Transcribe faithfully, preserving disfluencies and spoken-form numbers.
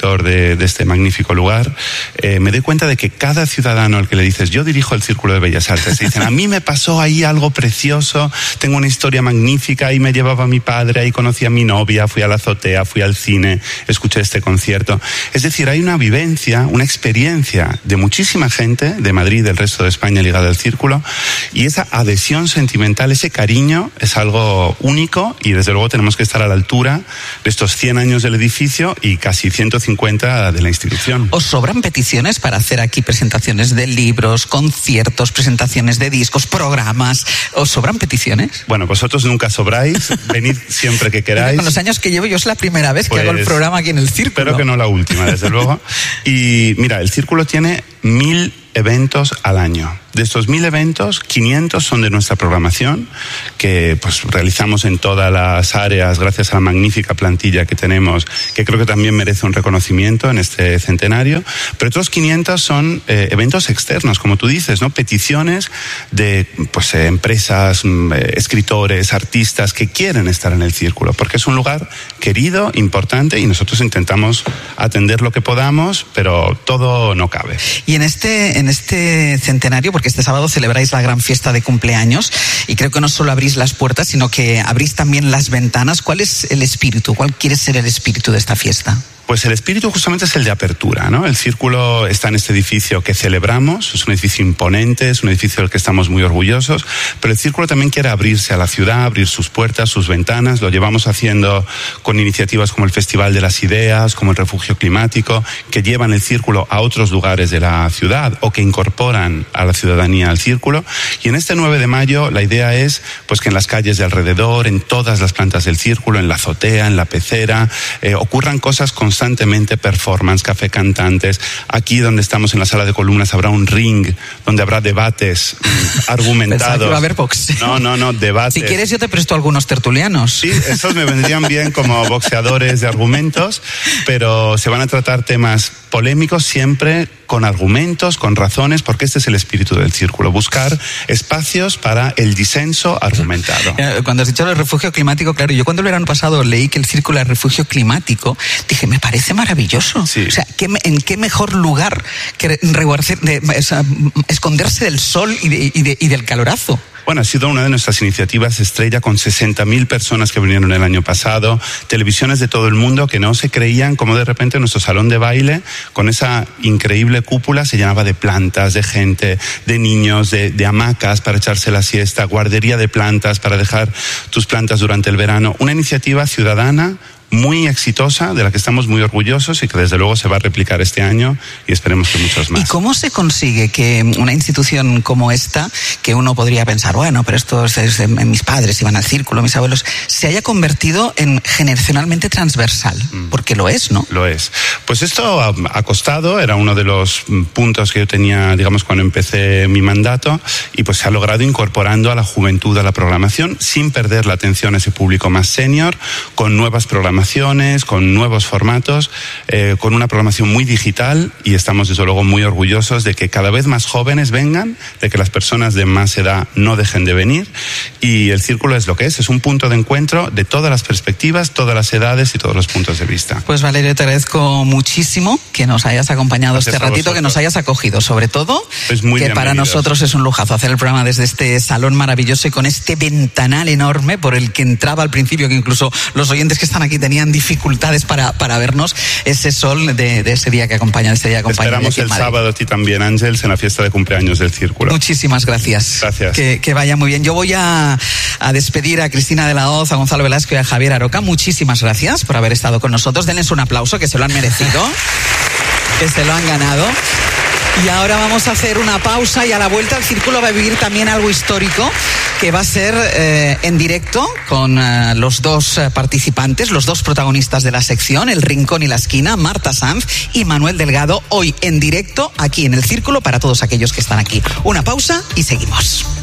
director de, de este magnífico lugar, eh, me doy cuenta de que cada ciudadano al que le dices, yo dirijo el Círculo de Bellas Artes, se dicen, a mí me pasó ahí algo precioso, tengo una historia magnífica, ahí me llevaba mi padre, ahí conocí a mi novia, fui a la azotea, fui al cine, escuché este concierto. Es decir, hay una vivencia, una experiencia de muchísima gente de Madrid, del resto de España ligada al Círculo, y esa adhesión sentimental, ese cariño es algo único y desde luego tenemos que estar a la altura de estos cien años del edificio y casi ciento cincuenta de la institución. ¿Os sobran peticiones para hacer aquí presentaciones de libros, conciertos, presentaciones de discos, programas? ¿Os sobran peticiones? Bueno, vosotros nunca sobráis, venid siempre que queráis. Con los años que llevo yo es la primera vez pues, que hago el programa aquí en el Círculo. Espero que no la última, desde luego. Y mira, el Círculo tiene mil eventos al año. De estos mil eventos, quinientos son de nuestra programación, que pues realizamos en todas las áreas gracias a la magnífica plantilla que tenemos, que creo que también merece un reconocimiento en este centenario. Pero otros quinientos son eh, eventos externos, como tú dices, ¿no? Peticiones de pues eh, empresas, eh, escritores, artistas que quieren estar en el Círculo, porque es un lugar querido, importante, y nosotros intentamos atender lo que podamos, pero todo no cabe. Y en este, en este centenario, porque este sábado celebráis la gran fiesta de cumpleaños y creo que no solo abrís las puertas, sino que abrís también las ventanas. ¿Cuál es el espíritu? ¿Cuál quiere ser el espíritu de esta fiesta? Pues el espíritu justamente es el de apertura, ¿no? El Círculo está en este edificio que celebramos, es un edificio imponente, es un edificio del que estamos muy orgullosos, pero el Círculo también quiere abrirse a la ciudad, abrir sus puertas, sus ventanas. Lo llevamos haciendo con iniciativas como el Festival de las Ideas, como el Refugio Climático, que llevan el Círculo a otros lugares de la ciudad o que incorporan a la ciudadanía al Círculo. Y en este nueve de mayo la idea es pues que en las calles de alrededor, en todas las plantas del Círculo, en la azotea, en la pecera, eh, ocurran cosas constantes. Constantemente performance, café cantantes. Aquí donde estamos en la sala de columnas habrá un ring donde habrá debates argumentados. Pensaba que iba a haber boxeo. No, no, no, debates. Si quieres yo te presto algunos tertulianos. Sí, esos me vendrían bien como boxeadores de argumentos, pero se van a tratar temas polémicos siempre con argumentos, con razones, porque este es el espíritu del Círculo, buscar espacios para el disenso argumentado. Cuando has dicho el refugio climático, claro, yo cuando el verano pasado leí que el Círculo era refugio climático, dije, me parece maravilloso. Sí. O sea, ¿qué, ¿en qué mejor lugar que reguardarse, de, o sea, esconderse del sol y, de, y, de, y del calorazo? Bueno, ha sido una de nuestras iniciativas estrella con sesenta mil personas que vinieron el año pasado, televisiones de todo el mundo que no se creían como de repente nuestro salón de baile, con esa increíble cúpula, se llenaba de plantas, de gente, de niños, de, de hamacas para echarse la siesta, guardería de plantas para dejar tus plantas durante el verano. Una iniciativa ciudadana muy exitosa, de la que estamos muy orgullosos y que desde luego se va a replicar este año y esperemos que muchos más. ¿Y cómo se consigue que una institución como esta, que uno podría pensar, bueno, pero esto es, es mis padres iban al Círculo, mis abuelos, se haya convertido en generacionalmente transversal? Mm. Porque lo es, ¿no? Lo es. Pues esto ha, ha costado, era uno de los puntos que yo tenía, digamos, cuando empecé mi mandato, y pues se ha logrado incorporando a la juventud a la programación sin perder la atención a ese público más senior, con nuevas programaciones, con nuevos formatos, eh, con una programación muy digital, y estamos desde luego muy orgullosos de que cada vez más jóvenes vengan, de que las personas de más edad no dejen de venir, y el Círculo es lo que es, es un punto de encuentro de todas las perspectivas, todas las edades y todos los puntos de vista. Pues Valerio, te agradezco muchísimo que nos hayas acompañado Gracias este ratito, que nos hayas acogido, sobre todo, es muy que para nosotros es un lujazo hacer el programa desde este salón maravilloso y con este ventanal enorme por el que entraba al principio, que incluso los oyentes que están aquí tenían dificultades para, para vernos, ese sol de, de ese día que acompaña, de ese día que acompaña. Esperamos el sábado a ti también, Ángels, en la fiesta de cumpleaños del Círculo. Muchísimas gracias. Gracias. Que, que vaya muy bien. Yo voy a, a despedir a Cristina de la Hoz, a Gonzalo Velasco y a Javier Aroca. Muchísimas gracias por haber estado con nosotros. Denles un aplauso, que se lo han merecido, que se lo han ganado. Y ahora vamos a hacer una pausa y a la vuelta el Círculo va a vivir también algo histórico que va a ser eh, en directo con eh, los dos eh, participantes, los dos protagonistas de la sección, El Rincón y la Esquina, Marta Sanz y Manuel Delgado, hoy en directo aquí en el Círculo para todos aquellos que están aquí. Una pausa y seguimos.